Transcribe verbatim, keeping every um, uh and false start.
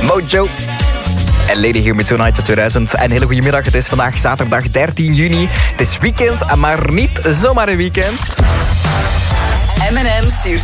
Mojo. En Lady Hear Me Tonight tweeduizend. En een hele goede middag. Het is vandaag zaterdag dertien juni. Het is weekend, maar niet zomaar een weekend. M en M stuurt